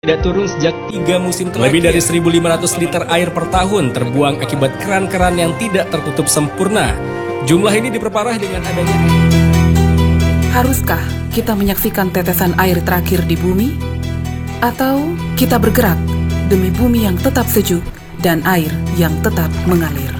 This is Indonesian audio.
tidak turun sejak 3 musim terakhir. Lebih dari 1.500 liter air per tahun terbuang akibat keran-keran yang tidak tertutup sempurna. Jumlah ini diperparah dengan adanya... Haruskah kita menyaksikan tetesan air terakhir di bumi? Atau kita bergerak demi bumi yang tetap sejuk dan air yang tetap mengalir?